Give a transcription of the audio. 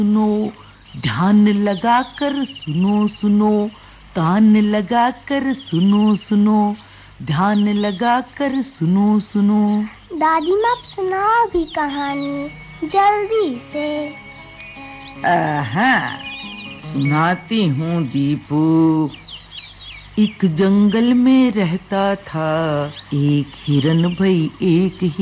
सुनो, ध्यान लगाकर सुनो सुनो, कान लगाकर सुनो सुनो, ध्यान लगाकर सुनो सुनो। दादी माँ सुनाओ भी कहानी जल्दी से। सुनाती हूँ दीपू। एक जंगल में रहता था एक हिरन भाई, एक हिरन।